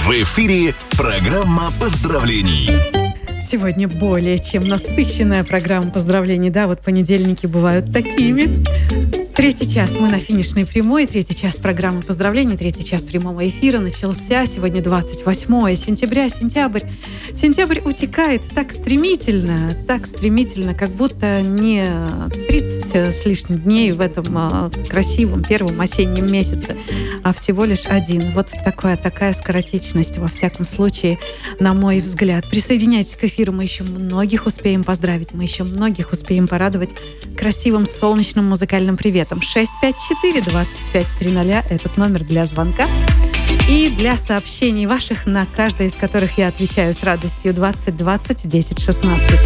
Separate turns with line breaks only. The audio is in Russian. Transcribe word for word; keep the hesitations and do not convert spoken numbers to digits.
В эфире программа поздравлений.
Сегодня более чем насыщенная программа поздравлений. Да, вот понедельники бывают такими. Третий час мы на финишной прямой. Третий час программы поздравлений. Третий час прямого эфира начался. Сегодня двадцать восьмое сентября, сентябрь. Сентябрь утекает так стремительно, так стремительно, как будто не тридцать с лишним дней в этом красивом первом осеннем месяце, а всего лишь один. Вот такая, такая скоротечность, во всяком случае, на мой взгляд. Присоединяйтесь к эфиру, мы еще многих успеем поздравить, мы еще многих успеем порадовать красивым солнечным музыкальным приветом. шесть пять четыре двадцать пять триста – этот номер для звонка. И для сообщений ваших, на каждое из которых я отвечаю с радостью, двадцать двадцать десять шестнадцать.